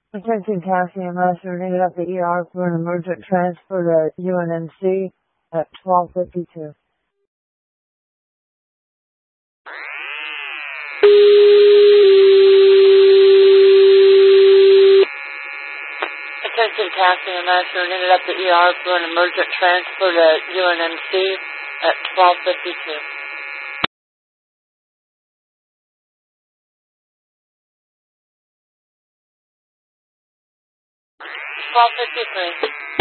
Attention Cassie MS, we're needed at the ER for an emergent transfer to UNMC at 12:52. Attention Cassie MS, we're needed at the ER for an emergent transfer to UNMC at 12:52. 12:53.